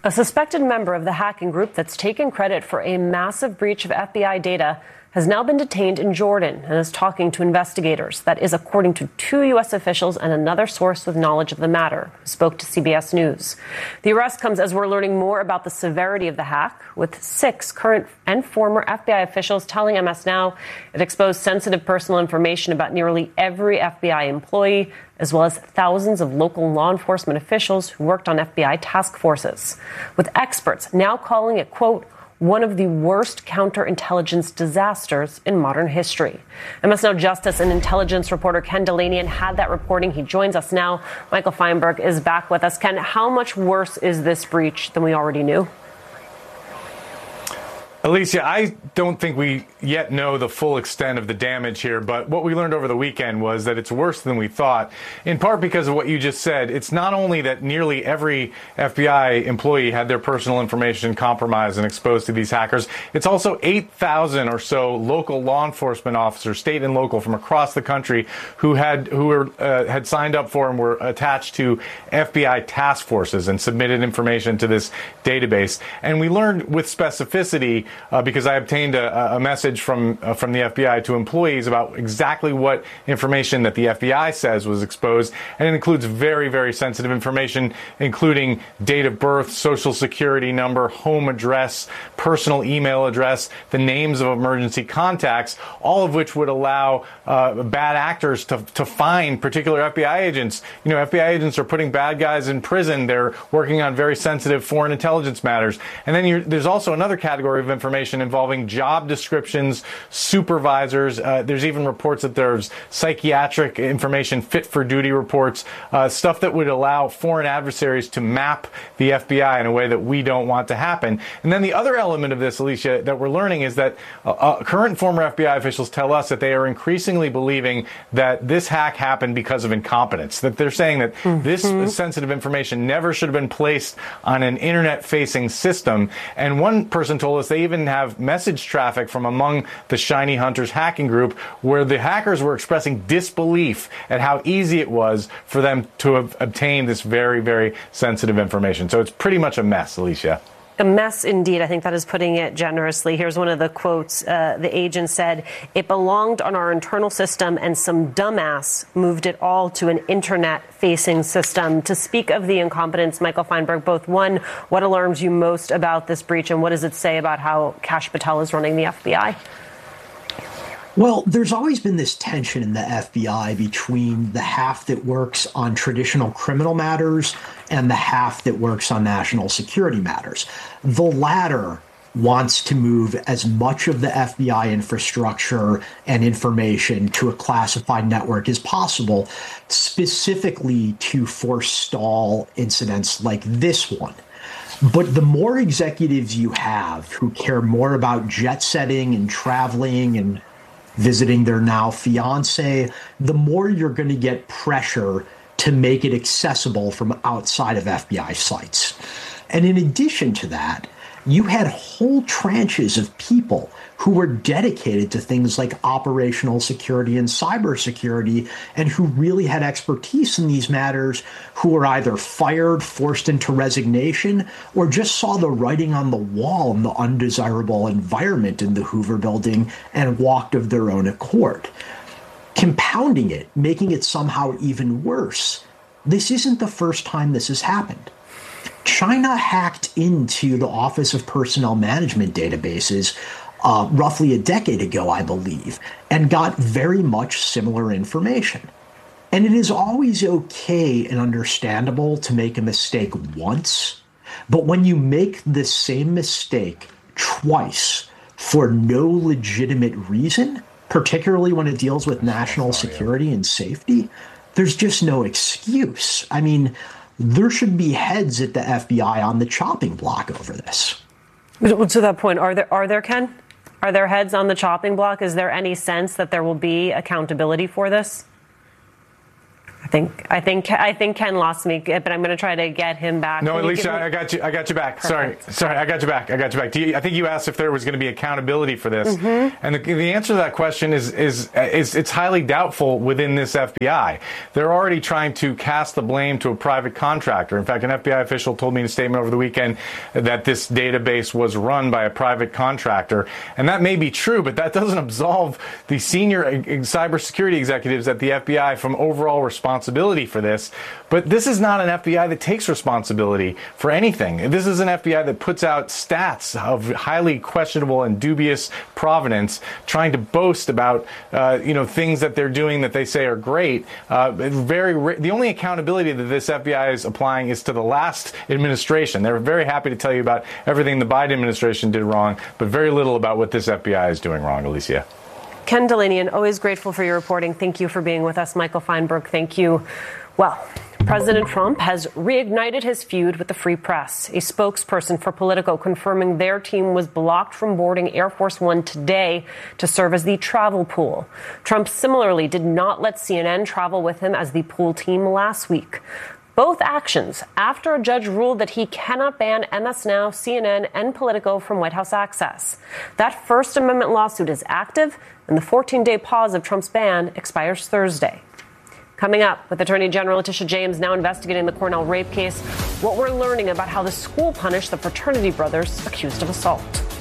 A suspected member of the hacking group that's taken credit for a massive breach of FBI data has now been detained in Jordan and is talking to investigators. That is according to two U.S. officials and another source with knowledge of the matter who spoke to CBS News. The arrest comes as we're learning more about the severity of the hack, with 6 current and former FBI officials telling MS Now it exposed sensitive personal information about nearly every FBI employee, as well as thousands of local law enforcement officials who worked on FBI task forces, with experts now calling it, quote, one of the worst counterintelligence disasters in modern history. MS Now Justice and intelligence reporter Ken Dilanian had that reporting. He joins us now. Michael Feinberg is back with us. Ken, how much worse is this breach than we already knew? Alicia, I don't think we yet know the full extent of the damage here, but what we learned over the weekend was that it's worse than we thought, in part because of what you just said. It's not only that nearly every FBI employee had their personal information compromised and exposed to these hackers, it's also 8,000 or so local law enforcement officers, state and local, from across the country who had signed up for and were attached to FBI task forces and submitted information to this database. And we learned with specificity, because I obtained a message from the FBI to employees about exactly what information that the FBI says was exposed, and it includes very, very sensitive information, including date of birth, social security number, home address, personal email address, the names of emergency contacts, all of which would allow bad actors to find particular FBI agents. You know, FBI agents are putting bad guys in prison. They're working on very sensitive foreign intelligence matters. And then there's also another category of information involving job descriptions, supervisors. There's even reports that there's psychiatric information, fit for duty reports, stuff that would allow foreign adversaries to map the FBI in a way that we don't want to happen. And then the other element of this, Alicia, that we're learning is that current and former FBI officials tell us that they are increasingly believing that this hack happened because of incompetence, that they're saying that this sensitive information never should have been placed on an internet-facing system. And one person told us they even have message traffic from among the Shiny Hunters hacking group where the hackers were expressing disbelief at how easy it was for them to have obtained this very, very sensitive information. So it's pretty much a mess, Alicia. A mess indeed. I think that is putting it generously. Here's one of the quotes. The agent said, "It belonged on our internal system and some dumbass moved it all to an internet-facing system." To speak of the incompetence, Michael Feinberg, both one, what alarms you most about this breach, and what does it say about how Kash Patel is running the FBI? Well, there's always been this tension in the FBI between the half that works on traditional criminal matters and the half that works on national security matters. The latter wants to move as much of the FBI infrastructure and information to a classified network as possible, specifically to forestall incidents like this one. But the more executives you have who care more about jet setting and traveling and visiting their now fiance, the more you're going to get pressure to make it accessible from outside of FBI sites. And in addition to that, you had whole tranches of people who were dedicated to things like operational security and cybersecurity, and who really had expertise in these matters, who were either fired, forced into resignation, or just saw the writing on the wall in the undesirable environment in the Hoover Building and walked of their own accord. Compounding it, making it somehow even worse, this isn't the first time this has happened. China hacked into the Office of Personnel Management databases roughly a decade ago, I believe, and got very much similar information. And it is always okay and understandable to make a mistake once, but when you make the same mistake twice for no legitimate reason, particularly when it deals with national security and safety, there's just no excuse. I mean, there should be heads at the FBI on the chopping block over this. To that point, are there, Ken? Are there heads on the chopping block? Is there any sense that there will be accountability for this? I think Ken lost me, but I'm going to try to get him back. No, Alicia, I got you back. Perfect. Sorry, I got you back. I think you asked if there was going to be accountability for this, and the answer to that question is it's highly doubtful within this FBI. They're already trying to cast the blame to a private contractor. In fact, an FBI official told me in a statement over the weekend that this database was run by a private contractor, and that may be true, but that doesn't absolve the senior cybersecurity executives at the FBI from overall responsibility for this. But this is not an FBI that takes responsibility for anything. This is an FBI that puts out stats of highly questionable and dubious provenance, trying to boast about things that they're doing that they say are great. The only accountability that this FBI is applying is to the last administration. They're very happy to tell you about everything the Biden administration did wrong, but very little about what this FBI is doing wrong, Alicia. Ken Dilanian, always grateful for your reporting. Thank you for being with us. Michael Feinberg, thank you. Well, President Trump has reignited his feud with the Free Press. A spokesperson for Politico confirming their team was blocked from boarding Air Force One today to serve as the travel pool. Trump similarly did not let CNN travel with him as the pool team last week. Both actions after a judge ruled that he cannot ban MS Now, CNN, and Politico from White House access. That First Amendment lawsuit is active, and the 14-day pause of Trump's ban expires Thursday. Coming up, with Attorney General Letitia James now investigating the Cornell rape case, what we're learning about how the school punished the fraternity brothers accused of assault.